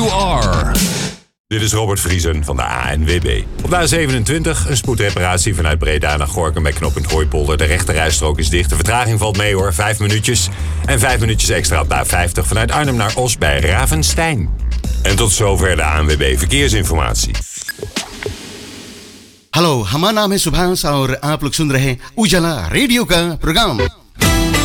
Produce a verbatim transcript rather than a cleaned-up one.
you are. Dit is Robert Vriesen van de A N W B. Op de A zevenentwintig een spoedreparatie vanuit Breda naar Gorinchem bij knooppunt Hooipolder. De rechterrijstrook is dicht. De vertraging valt mee hoor, vijf minuutjes. En vijf minuutjes extra op de A vijftig vanuit Arnhem naar Os bij Ravenstein. En tot zover de A N W B Verkeersinformatie. Hello, हमारा नाम है सुभाष और आप लोग सुन रहे हैं उजाला रेडियो का प्रोग्राम।